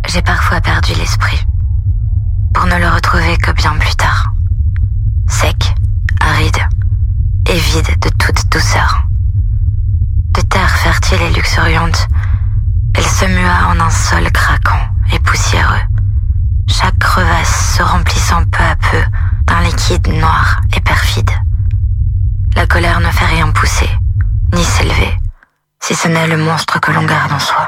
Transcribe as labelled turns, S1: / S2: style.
S1: j'ai parfois perdu l'esprit, pour ne le retrouver que bien plus tard, sec, aride et vide de toute douceur. De terre fertile et luxuriante, elle se mua en un sol craquant et poussiéreux, chaque crevasse se remplissant peu à peu d'un liquide noir et perfide. La colère ne fait rien pousser, ni s'élever, si ce n'est le monstre que l'on garde en soi.